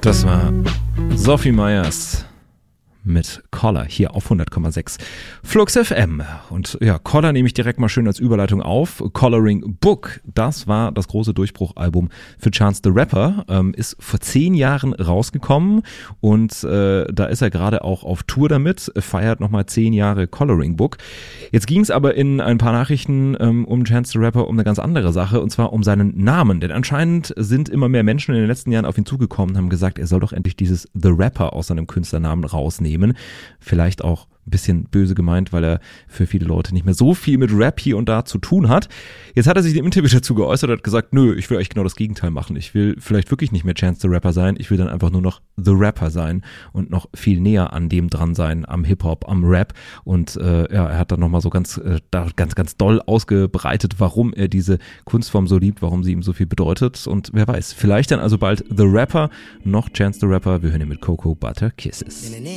Das war Sophie Myers mit Collar hier auf 100,6 Flux FM. Und ja, Collar nehme ich direkt mal schön als Überleitung auf. Collaring Book, das war das große Durchbruchalbum für Chance the Rapper. Ist vor 10 Jahren rausgekommen und da ist er gerade auch auf Tour damit, feiert nochmal 10 Jahre Collaring Book. Jetzt ging es aber in ein paar Nachrichten um Chance the Rapper um eine ganz andere Sache, und zwar um seinen Namen. Denn anscheinend sind immer mehr Menschen in den letzten Jahren auf ihn zugekommen und haben gesagt, er soll doch endlich dieses The Rapper aus seinem Künstlernamen rausnehmen. Vielleicht auch ein bisschen böse gemeint, weil er für viele Leute nicht mehr so viel mit Rap hier und da zu tun hat. Jetzt hat er sich im Interview dazu geäußert und hat gesagt, nö, ich will eigentlich genau das Gegenteil machen. Ich will vielleicht wirklich nicht mehr Chance the Rapper sein, ich will dann einfach nur noch The Rapper sein und noch viel näher an dem dran sein, am Hip-Hop, am Rap. Und er hat dann nochmal so ganz doll ausgebreitet, warum er diese Kunstform so liebt, warum sie ihm so viel bedeutet. Und wer weiß, vielleicht dann also bald The Rapper, noch Chance the Rapper. Wir hören ihn mit Cocoa Butter Kisses.